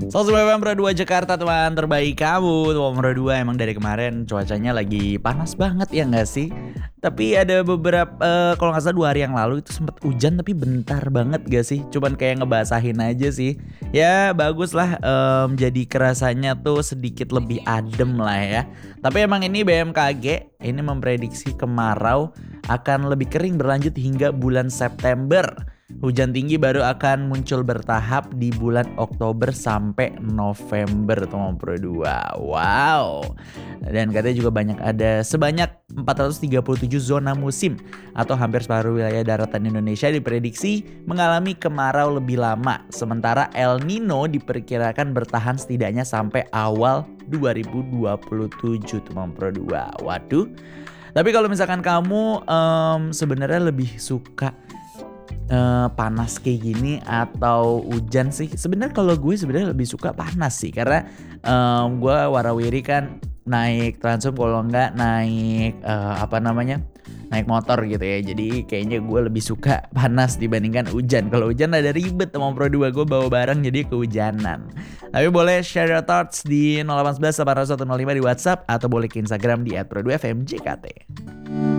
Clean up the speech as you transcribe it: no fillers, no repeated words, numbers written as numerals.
Selamat FM Pro 2 Jakarta, teman terbaik kamu. Teman Pro 2 emang dari kemarin cuacanya lagi panas banget ya nggak sih? Tapi ada beberapa, kalau nggak salah 2 hari yang lalu itu sempat hujan tapi bentar banget gak sih? Cuman kayak ngebasahin aja sih. Ya bagus lah, jadi kerasanya tuh sedikit lebih adem lah ya. Tapi emang ini BMKG ini memprediksi kemarau akan lebih kering berlanjut hingga bulan September. Hujan tinggi baru akan muncul bertahap di bulan Oktober sampai November, teman Pro 2. Wow. Dan katanya juga ada sebanyak 437 zona musim atau hampir separuh wilayah daratan Indonesia diprediksi mengalami kemarau lebih lama. Sementara El Nino diperkirakan bertahan setidaknya sampai awal 2027, teman Pro 2. Waduh. Tapi kalau misalkan kamu sebenarnya lebih suka panas kayak gini atau hujan sih? Sebenarnya kalau gue sebenarnya lebih suka panas sih, karena gue warawiri kan naik Transum, kalau enggak naik naik motor gitu ya. Jadi kayaknya gue lebih suka panas dibandingkan hujan. Kalau hujan ada ribet sama Pro 2, gue bawa barang jadi kehujanan. Tapi boleh share your thoughts di 0811 801 105 di WhatsApp atau boleh ke Instagram di @pro2fmjkt.